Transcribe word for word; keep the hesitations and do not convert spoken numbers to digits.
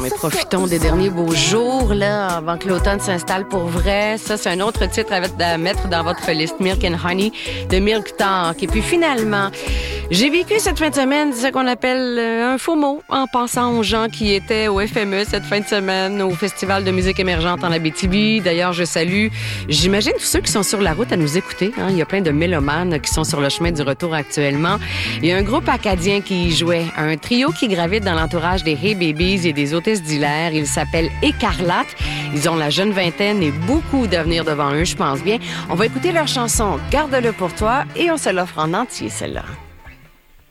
mais profitons des derniers beaux jours, là, avant que l'automne s'installe pour vrai. Ça, c'est un autre titre à mettre dans votre liste, Milk and Honey, de Milk Talk. Et puis finalement, j'ai vécu cette fin de semaine ce qu'on appelle un faux mot en pensant aux gens qui étaient au F M E cette fin de semaine, au Festival de musique émergente en Abitibi. D'ailleurs, je salue, j'imagine, tous ceux qui sont sur la route à nous écouter. Hein. Il y a plein de mélomanes qui sont sur le chemin du retour actuellement. Il y a un groupe acadien qui y jouait, un trio qui gravite dans l'entourage des Hey Babies et des hôtesses d'Hilaire. Il s'appelle Écarlate. Ils ont la jeune vingtaine et beaucoup d'avenir devant eux, je pense bien. On va écouter leur chanson « Garde-le pour toi » et on se l'offre en entier, celle-là.